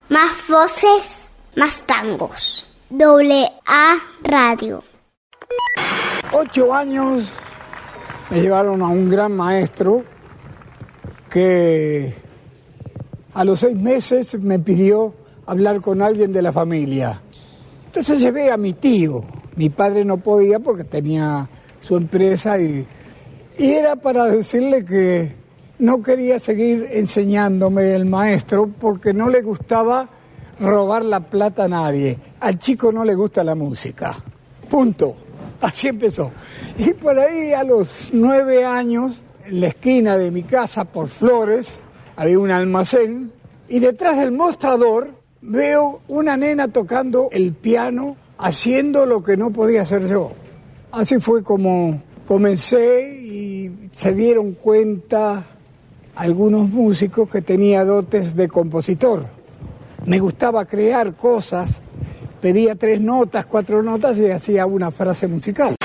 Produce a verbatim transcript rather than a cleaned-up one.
Más voces, más tangos. Doble A Radio. Ocho años me llevaron a un gran maestro que a los seis meses me pidió hablar con alguien de la familia. Entonces llevé a mi tío. Mi padre no podía porque tenía su empresa y, y era para decirle que no quería seguir enseñándome el maestro porque no le gustaba robar la plata a nadie. Al chico no le gusta la música. Punto. Así empezó. Y por ahí a los nueve años, en la esquina de mi casa, por Flores, había un almacén y detrás del mostrador veo una nena tocando el piano, haciendo lo que no podía hacer yo. Así fue como comencé y se dieron cuenta algunos músicos que tenía dotes de compositor. Me gustaba crear cosas, pedía tres notas, cuatro notas y hacía una frase musical.